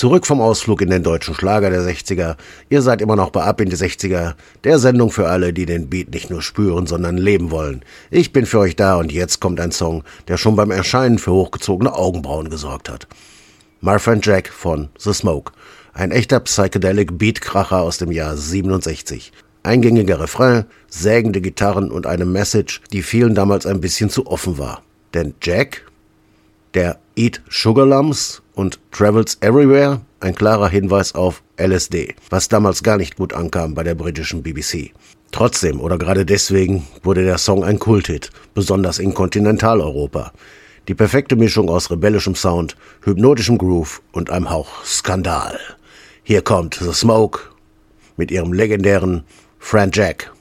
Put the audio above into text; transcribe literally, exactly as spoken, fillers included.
Zurück vom Ausflug in den deutschen Schlager der sechziger. Ihr seid immer noch bei Ab in die sechziger, der Sendung für alle, die den Beat nicht nur spüren, sondern leben wollen. Ich bin für euch da und jetzt kommt ein Song, der schon beim Erscheinen für hochgezogene Augenbrauen gesorgt hat. My Friend Jack von The Smoke. Ein echter Psychedelic Beatkracher aus dem Jahr siebenundsechzig. Eingängiger Refrain, sägende Gitarren und eine Message, die vielen damals ein bisschen zu offen war. Denn Jack, der Eat Sugar Lumps und Travels Everywhere, ein klarer Hinweis auf L S D, was damals gar nicht gut ankam bei der britischen B B C. Trotzdem oder gerade deswegen wurde der Song ein Kulthit, besonders in Kontinentaleuropa. Die perfekte Mischung aus rebellischem Sound, hypnotischem Groove und einem Hauch Skandal. Hier kommt The Smoke mit ihrem legendären Friend Jack.